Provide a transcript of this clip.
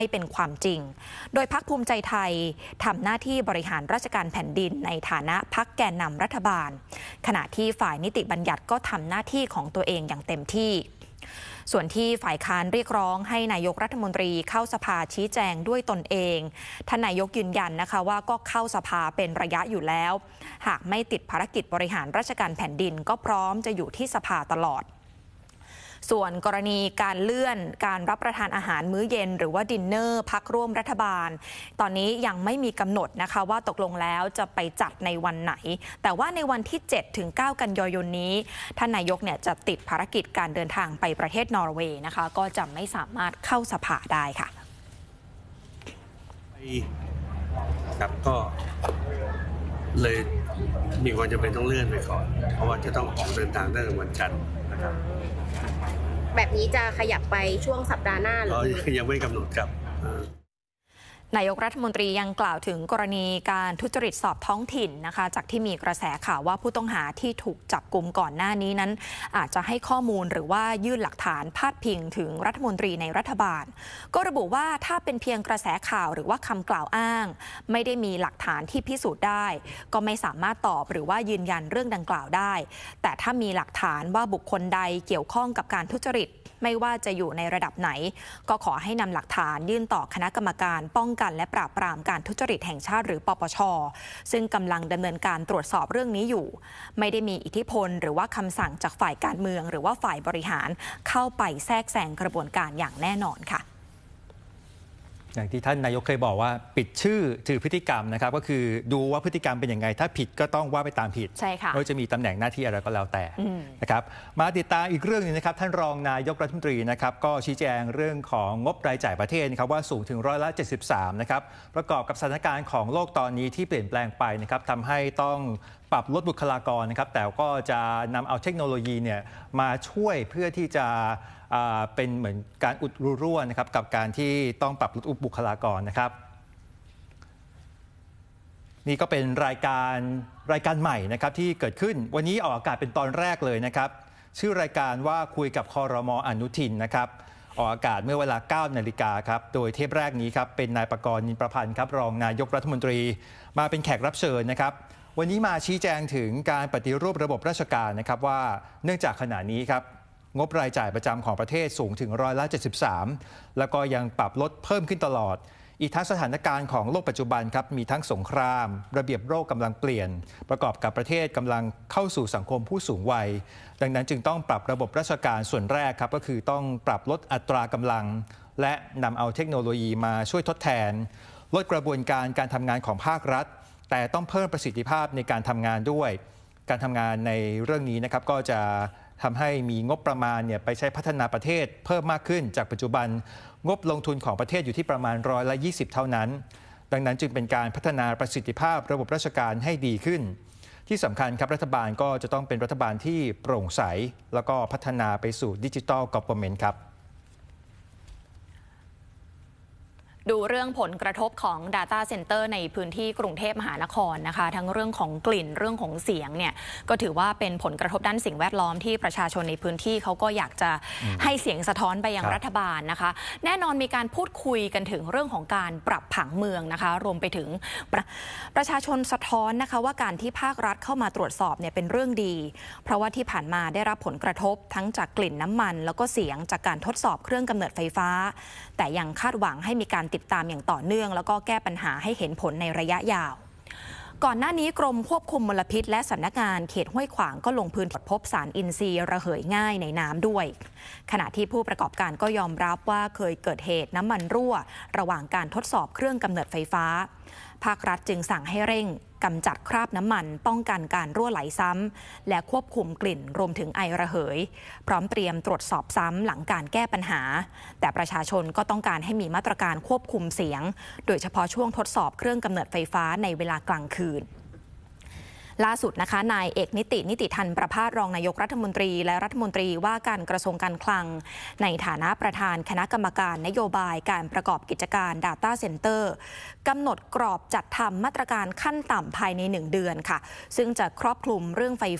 ให้เป็นความจริงโดยพรรคภูมิใจไทยทำหน้าที่บริหารราชการแผ่นดินในฐานะพรรคแกนนำรัฐบาลขณะที่ฝ่ายนิติบัญญัติก็ทำหน้าที่ของตัวเองอย่างเต็มที่ส่วนที่ฝ่ายค้านเรียกร้องให้นายกรัฐมนตรีเข้าสภาชี้แจงด้วยตนเองท่านนายกยืนยันนะคะว่าก็เข้าสภาเป็นระยะอยู่แล้วหากไม่ติดภารกิจบริหารราชการแผ่นดินก็พร้อมจะอยู่ที่สภาตลอดส่วนกรณีการเลื่อนการรับประทานอาหารมื้อเย็นหรือว่าดินเนอร์พรรคร่วมรัฐบาลตอนนี้ยังไม่มีกำหนดนะคะว่าตกลงแล้วจะไปจัดในวันไหนแต่ว่าในวันที่7 ถึง 9 กันยายนนี้ท่านนายกเนี่ยจะติดภารกิจการเดินทางไปประเทศนอร์เวย์นะคะก็จะไม่สามารถเข้าสภาได้ค่ะครับก็เลยมีความจำเป็นต้องเลื่อนไปก่อนเพราะว่าจะต้องออกเดินทางตั้งแต่วันจันทร์นะครับแบบนี้จะขยับไปช่วงสัปดาห์หน้าหรือยังไม่กำหนดครับนายกรัฐมนตรียังกล่าวถึงกรณีการทุจริตสอบท้องถิ่นนะคะจากที่มีกระแสข่าวว่าผู้ต้องหาที่ถูกจับกุมก่อนหน้านี้นั้นอาจจะให้ข้อมูลหรือว่ายื่นหลักฐานพาดพิงถึงรัฐมนตรีในรัฐบาลก็ระบุว่าถ้าเป็นเพียงกระแสข่าวหรือว่าคำกล่าวอ้างไม่ได้มีหลักฐานที่พิสูจน์ได้ก็ไม่สามารถตอบหรือว่ายืนยันเรื่องดังกล่าวได้แต่ถ้ามีหลักฐานว่าบุคคลใดเกี่ยวข้องกับการทุจริตไม่ว่าจะอยู่ในระดับไหนก็ขอให้นำหลักฐานยื่นต่อคณะกรรมการป้องกันและปราบปรามการทุจริตแห่งชาติหรือปปช.ซึ่งกำลังดำเนินการตรวจสอบเรื่องนี้อยู่ไม่ได้มีอิทธิพลหรือว่าคำสั่งจากฝ่ายการเมืองหรือว่าฝ่ายบริหารเข้าไปแทรกแซงกระบวนการอย่างแน่นอนค่ะอย่างที่ท่านนายกเคยบอกว่าปิดชื่อถือพฤติกรรมนะครับก็คือดูว่าพฤติกรรมเป็นยังไงถ้าผิดก็ต้องว่าไปตามผิดใช่ค่ะไม่ว่าจะมีตำแหน่งหน้าที่อะไรก็แล้วแต่นะครับมาติดตามอีกเรื่องนึงนะครับท่านรองนายกรัฐมนตรีนะครับก็ชี้แจงเรื่องของงบรายจ่ายประเทศนะครับว่าสูงถึง73%นะครับประกอบกับสถานการณ์ของโลกตอนนี้ที่เปลี่ยนแปลงไปนะครับทำให้ต้องปรับลดบุคลากรนะครับแต่ก็จะนำเอาเทคโนโลยีเนี่ยมาช่วยเพื่อที่จะเป็นเหมือนการอุดรูรั่วนะครับกับการที่ต้องปรับลดบุคลากรนะครับนี่ก็เป็นรายการใหม่นะครับที่เกิดขึ้นวันนี้ออกอากาศเป็นตอนแรกเลยนะครับชื่อรายการว่าคุยกับครม.อนุทินนะครับออกอากาศเมื่อเวลา 9 นาฬิกาครับโดยเทปแรกนี้ครับเป็นนายประกรณ์ นินประพันธ์ครับรองนายกรัฐมนตรีมาเป็นแขกรับเชิญนะครับวันนี้มาชี้แจงถึงการปฏิรูประบบราชการนะครับว่าเนื่องจากขณะนี้ครับงบรายจ่ายประจำของประเทศสูงถึง73%แล้วก็ยังปรับลดเพิ่มขึ้นตลอดอีกทั้งสถานการณ์ของโลกปัจจุบันครับมีทั้งสงครามระเบียบโลกกำลังเปลี่ยนประกอบกับประเทศกำลังเข้าสู่สังคมผู้สูงวัยดังนั้นจึงต้องปรับระบบราชการส่วนแรกครับก็คือต้องปรับลดอัตรากำลังและนำเอาเทคโนโลยีมาช่วยทดแทนลดกระบวนการทำงานของภาครัฐแต่ต้องเพิ่มประสิทธิภาพในการทำงานด้วยการทำงานในเรื่องนี้นะครับก็จะทำให้มีงบประมาณไปใช้พัฒนาประเทศเพิ่มมากขึ้นจากปัจจุบันงบลงทุนของประเทศอยู่ที่ประมาณ20%เท่านั้นดังนั้นจึงเป็นการพัฒนาประสิทธิภาพระบบราชการให้ดีขึ้นที่สำคัญครับรัฐบาลก็จะต้องเป็นรัฐบาลที่โปร่งใสแล้วก็พัฒนาไปสู่ดิจิทัล Government ครับดูเรื่องผลกระทบของ Data Center ในพื้นที่กรุงเทพมหานครนะคะทั้งเรื่องของกลิ่นเรื่องของเสียงเนี่ยก็ถือว่าเป็นผลกระทบด้านสิ่งแวดล้อมที่ประชาชนในพื้นที่เขาก็อยากจะให้เสียงสะท้อนไปยังรัฐบาลนะคะแน่นอนมีการพูดคุยกันถึงเรื่องของการปรับผังเมืองนะคะรวมไปถึงประชาชนสะท้อนนะคะว่าการที่ภาครัฐเข้ามาตรวจสอบเนี่ยเป็นเรื่องดีเพราะว่าที่ผ่านมาได้รับผลกระทบทั้งจากกลิ่นน้ำมันแล้วก็เสียงจากการทดสอบเครื่องกำเนิดไฟฟ้าแต่ยังคาดหวังให้มีการติดตามอย่างต่อเนื่องแล้วก็แก้ปัญหาให้เห็นผลในระยะยาวก่อนหน้านี้กรมควบคุมมลพิษและสำนักงานเขตห้วยขวางก็ลงพื้นที่พบสารอินทรีย์ระเหยง่ายในน้ำด้วยขณะที่ผู้ประกอบการก็ยอมรับว่าเคยเกิดเหตุน้ำมันรั่วระหว่างการทดสอบเครื่องกำเนิดไฟฟ้าภาครัฐจึงสั่งให้เร่งกำจัดคราบน้ำมันป้องกันการรั่วไหลซ้ำและควบคุมกลิ่นรวมถึงไอระเหยพร้อมเตรียมตรวจสอบซ้ำหลังการแก้ปัญหาแต่ประชาชนก็ต้องการให้มีมาตรการควบคุมเสียงโดยเฉพาะช่วงทดสอบเครื่องกำเนิดไฟฟ้าในเวลากลางคืนล่าสุดนะคะนายเอกนิติธันประภาสรองนายกรัฐมนตรีและรัฐมนตรีว่าการกระทรวงการคลังในฐานะประธานคณะกรรมการนโยบายการประกอบกิจการ Data Center กำหนดกรอบจัดทำมาตรการขั้นต่ำภายใน1 เดือนค่ะซึ่งจะครอบคลุมเรื่องไฟ